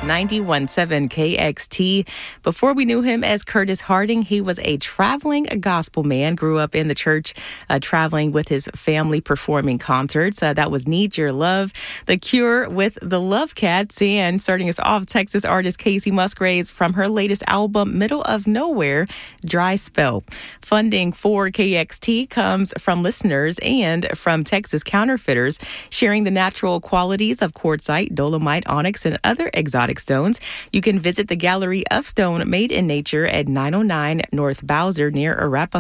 91.7 KXT. Before we knew him as Curtis Harding, he was a traveling gospel man, grew up in the church, traveling with his family, performing concerts. That was Need Your Love, The Cure with the Love Cats, and starting us off, Texas artist Kacey Musgraves from her latest album, Middle of Nowhere, Dry Spell. Funding for KXT comes from listeners and from Texas counterfeiters, sharing the natural qualities of quartzite, dolomite, onyx, and other exotic stones. You can visit the Gallery of Stone Made in Nature at 909 North Bowser near Arapahoe